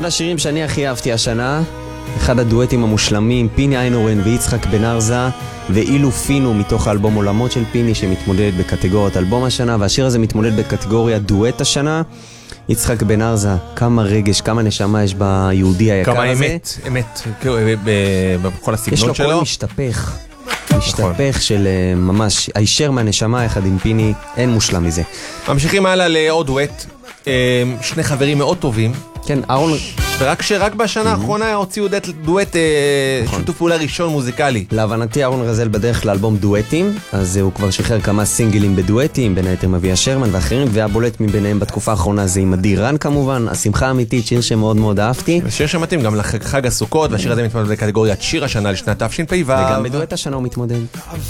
אחד השירים שאני הכי אהבתי השנה, אחד הדואטים המושלמים, פיני איינורן ויצחק בן ארזה ואילו פינו מתוך האלבום עולמות של פיני שמתמודד בקטגוריית אלבום השנה, והשיר הזה מתמודד בקטגוריה דואט השנה. יצחק בן ארזה, כמה רגש, כמה נשמה יש ביהודי היקר כמה הזה. כמה אמת, בכל הסגנון שלו. יש לו קול משתפך של ממש, הישר מהנשמה יחד עם פיני, אין מושלם מזה. ממשיכים הלאה לעוד דואט, שני חברים מאוד טובים. כן, אהרון... שרק בשנה האחרונה הוציאו דואט שיתוף פעולה ראשון מוזיקלי. להבנתי אהרון רזל בדרך לאלבום דואטים, אז הוא כבר שחרר כמה סינגלים בדואטים, בין היתר מביה שרמן ואחרים, והבולט מביניהם בתקופה האחרונה זה עם עדי רן כמובן, השמחה האמיתית, שיר שמאוד מאוד אהבתי. ושיר שמתאים גם לחג הסוכות, והשיר הזה מתמודד בקטגוריית שיר השנה לשנת תשפ"ו. וגם בדואט השנה הוא מתמודד.